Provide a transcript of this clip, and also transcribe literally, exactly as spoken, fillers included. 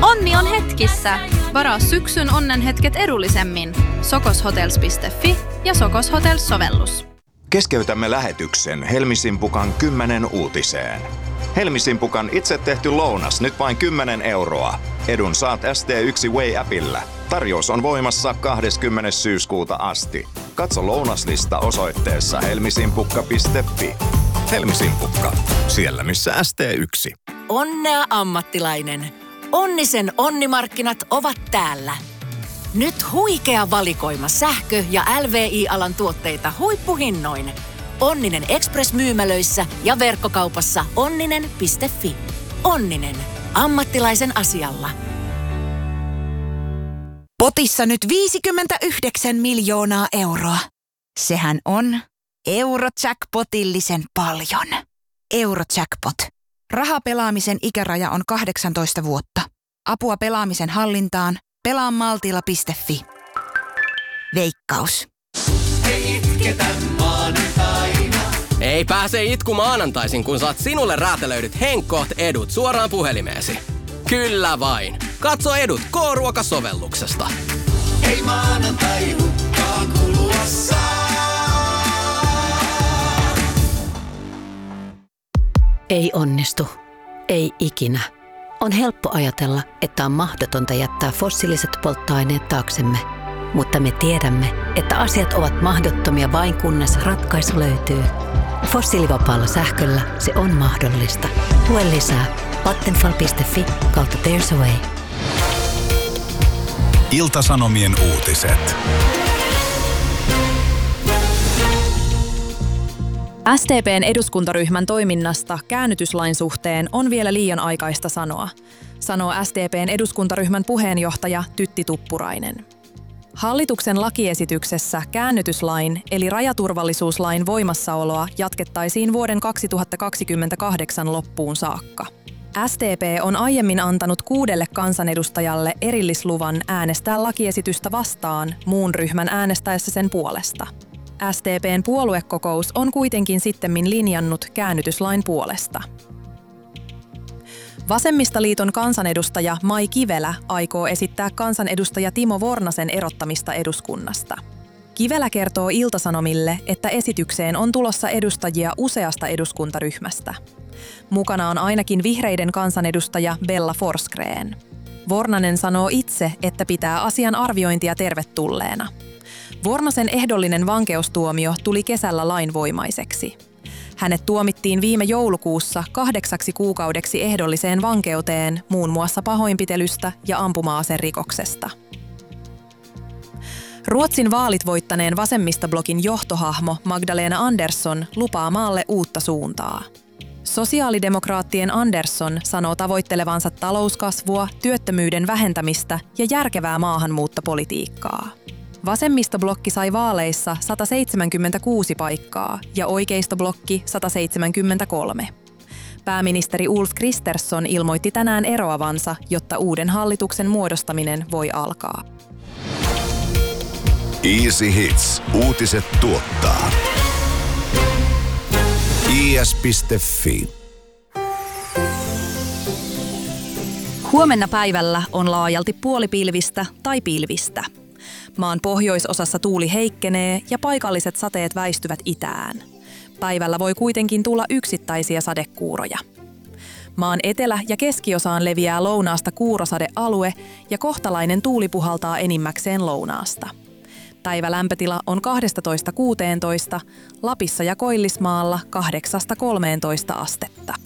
Onni on hetkissä! Varaa syksyn onnenhetket edullisemmin. sokoshotels piste fi ja Sokos Hotels-sovellus. Keskeytämme lähetyksen Helmisimpukan kymmenen uutiseen. Helmisimpukan itse tehty lounas nyt vain kymmenen euroa. Edun saat S T yksi Way-appillä. Tarjous on voimassa kahdeskymmenes syyskuuta asti. Katso lounaslista osoitteessa helmisimpukka piste fi. Helmisimpukka, siellä missä S T yksi. Onnea ammattilainen! Onnisen onnimarkkinat ovat täällä. Nyt huikea valikoima sähkö- ja L V I-alan tuotteita huippuhinnoin. Onninen Express-myymälöissä ja verkkokaupassa onninen piste fi. Onninen. Ammattilaisen asialla. Potissa nyt viisikymmentäyhdeksän miljoonaa euroa. Sehän on Eurojackpotillisen paljon. Eurojackpot. Rahapelaamisen ikäraja on kahdeksantoista vuotta. Apua pelaamisen hallintaan. pelaa maltilla piste fi. Veikkaus. Ei itketä maanantaina. Ei pääse itku maanantaisin, kun saat sinulle räätälöidyt Henkkoht edut suoraan puhelimeesi. Kyllä vain. Katso edut K-ruokasovelluksesta. Ei maanantai hukkaan kulua saa. Ei onnistu. Ei ikinä. On helppo ajatella, että on mahdotonta jättää fossiiliset polttoaineet taaksemme. Mutta me tiedämme, että asiat ovat mahdottomia vain kunnes ratkaisu löytyy. Fossiilivapaalla sähköllä se on mahdollista. Lue lisää vattenfall piste fi kautta There's a Way. Ilta-Sanomien uutiset. S D P:n eduskuntaryhmän toiminnasta käännytyslain suhteen on vielä liian aikaista sanoa, sanoo S D P:n eduskuntaryhmän puheenjohtaja Tytti Tuppurainen. Hallituksen lakiesityksessä käännytyslain eli rajaturvallisuuslain voimassaoloa jatkettaisiin vuoden kaksituhattakaksikymmentäkahdeksan loppuun saakka. S D P on aiemmin antanut kuudelle kansanedustajalle erillisluvan äänestää lakiesitystä vastaan muun ryhmän äänestäessä sen puolesta. S D P:n puoluekokous on kuitenkin sittemmin linjannut käännytyslain puolesta. Vasemmistoliiton kansanedustaja Mai Kivelä aikoo esittää kansanedustaja Timo Vornasen erottamista eduskunnasta. Kivelä kertoo Ilta-Sanomille, että esitykseen on tulossa edustajia useasta eduskuntaryhmästä. Mukana on ainakin vihreiden kansanedustaja Bella Forsgren. Vornanen sanoo itse, että pitää asian arviointia tervetulleena. Vornasen ehdollinen vankeustuomio tuli kesällä lainvoimaiseksi. Hänet tuomittiin viime joulukuussa kahdeksaksi kuukaudeksi ehdolliseen vankeuteen muun muassa pahoinpitelystä ja ampuma-aserikoksesta. Ruotsin vaalit voittaneen vasemmistoblogin johtohahmo Magdalena Andersson lupaa maalle uutta suuntaa. Sosiaalidemokraattien Andersson sanoo tavoittelevansa talouskasvua, työttömyyden vähentämistä ja järkevää maahanmuuttopolitiikkaa. Vasemmistoblokki sai vaaleissa sata seitsemänkymmentäkuusi paikkaa ja oikeistoblokki sata seitsemänkymmentäkolme. Pääministeri Ulf Kristersson ilmoitti tänään eroavansa, jotta uuden hallituksen muodostaminen voi alkaa. Easy Hits. Uutiset tuottaa. i s piste fi. Huomenna päivällä on laajalti puolipilvistä tai pilvistä. Maan pohjoisosassa tuuli heikkenee ja paikalliset sateet väistyvät itään. Päivällä voi kuitenkin tulla yksittäisiä sadekuuroja. Maan etelä- ja keskiosaan leviää lounaasta kuurosadealue ja kohtalainen tuuli puhaltaa enimmäkseen lounaasta. Päivälämpötila on kaksitoista kuusitoista, Lapissa ja Koillismaalla kahdeksasta kolmeentoista astetta.